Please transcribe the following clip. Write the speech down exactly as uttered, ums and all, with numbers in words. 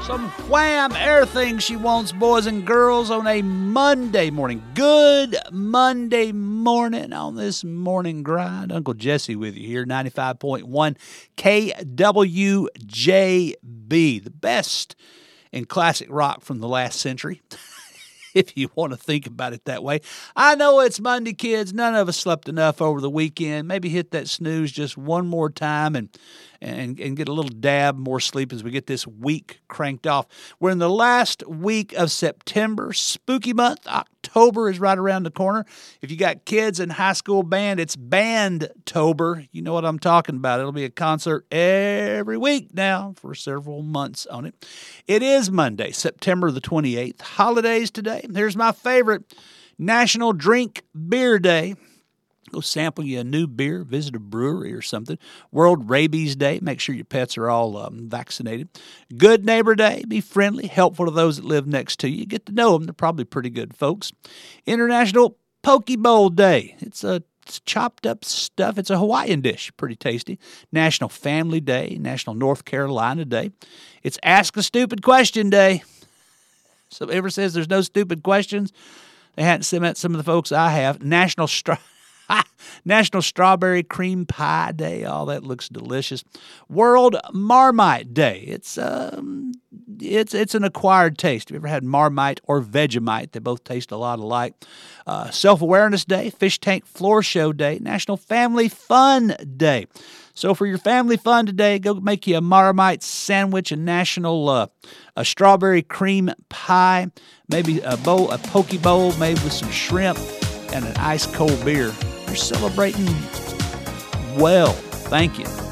Some wham everything she wants, boys and girls, on a Monday morning. Good Monday morning on this morning grind. Uncle Jesse with you here, ninety-five point one K W J B, the best in classic rock from the last century. If you want to think about it that way. I know it's Monday, kids. None of us slept enough over the weekend. Maybe hit that snooze just one more time and and, and get a little dab more sleep as we get this week cranked off. We're in the last week of September, spooky month. October is right around the corner. If you got kids in high school band, it's Band-tober. You know what I'm talking about. It'll be a concert every week now for several months on it. It is Monday, September the twenty-eighth. Holidays today. Here's my favorite, National Drink Beer Day. Go sample you a new beer, visit a brewery or something. World Rabies Day. Make sure your pets are all um, vaccinated. Good Neighbor Day. Be friendly, helpful to those that live next to you. Get to know them. They're probably pretty good folks. International Poke Bowl Day. It's a It's chopped up stuff. It's a Hawaiian dish. Pretty tasty. National Family Day. National North Carolina Day. It's Ask a Stupid Question Day. So ever says there's no stupid questions, they hadn't met some of the folks I have. National Stra- National Strawberry Cream Pie Day. Oh, that looks delicious. World Marmite Day. It's um, it's it's an acquired taste. Have you ever had Marmite or Vegemite? They both taste a lot alike. Uh, Self-Awareness Day. Fish Tank Floor Show Day. National Family Fun Day. So for your family fun today, go make you a Marmite sandwich, a national uh, a strawberry cream pie, maybe a bowl, a poke bowl made with some shrimp and an ice cold beer. You're celebrating well. Thank you.